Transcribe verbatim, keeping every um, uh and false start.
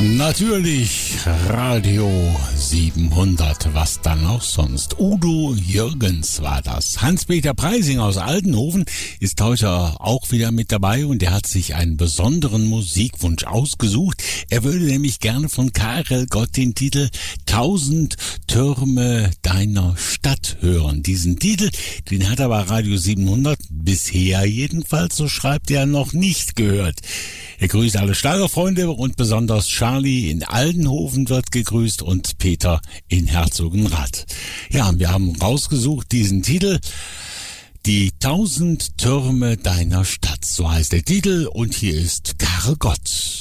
Natürlich Radio siebenhundert, was dann auch sonst. Udo Jürgens war das. Hans-Peter Preising aus Aldenhoven ist heute auch wieder mit dabei und er hat sich einen besonderen Musikwunsch ausgesucht. Er würde nämlich gerne von Karel Gott den Titel Tausend Türme deiner Stadt hören. Diesen Titel, den hat er bei Radio siebenhundert bisher jedenfalls, so schreibt er, noch nicht gehört. Er grüßt alle Schlagerfreunde und besonders Charlie in Aldenhoven wird gegrüßt und Peter in Herzogenrath. Ja, wir haben rausgesucht diesen Titel, die Tausend Türme deiner Stadt, so heißt der Titel und hier ist Karel Gott.